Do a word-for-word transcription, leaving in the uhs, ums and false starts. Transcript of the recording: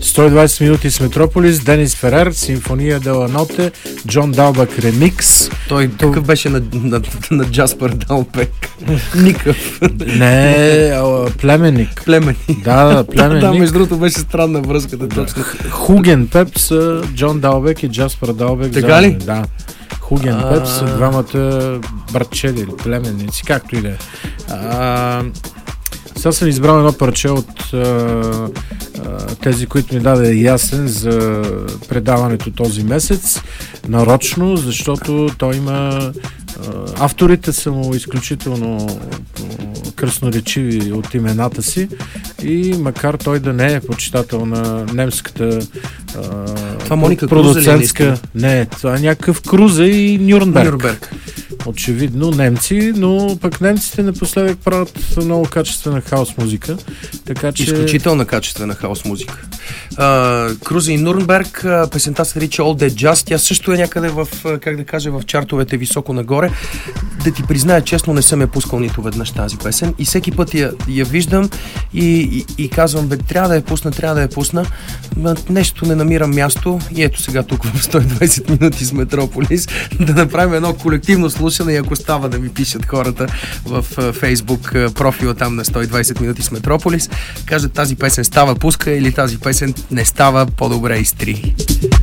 сто и двайсет минути с Метрополис, Денис Ферер, Симфония де ла Ноте, Джон Далбек ремикс. Той То... какъв беше на, на, на Джаспер Далбек? Никакъв. Не, племенник. Племенник. Да, племенник. Да, между другото беше странна връзката. Точно. Хуген Пепс, Джон Далбек и Джаспер Далбек. Така ли? Да. Хуген а... Пепс, двамата братчеди или племенници, както и да е. Сега съм избрал едно парче от а, а, тези, които ми даде ясен за предаването този месец, нарочно, защото той има а, авторите са му изключително красноречиви от имената си и макар той да не е почитател на немската а, това Моника продуцентска... Крузе ли е? Не, това е някакъв Крузе и Нюрнберг. Нюрнберг. Очевидно немци, но пък немците напоследък правят много качествена хаос музика. Така че... Изключителна качествена хаос музика. Uh, Крузе и Нюрнберг, песента се нарича All That Jazz. Тя също е някъде в, как да кажа, в чартовете високо нагоре. Да ти призная, честно, не съм я пускал нито веднъж тази песен и всеки път я, я виждам и, и, и казвам, бе, трябва да я пусна, трябва да я пусна. Нещо не намирам място и ето сега тук в сто и двайсет минути с Метрополис да направим едно колективно слушане и ако става да ми пишат хората в Фейсбук профила там на сто и двайсет минути с Метрополис, кажат тази песен става, пуска или тази песен не става, по-добре изтри.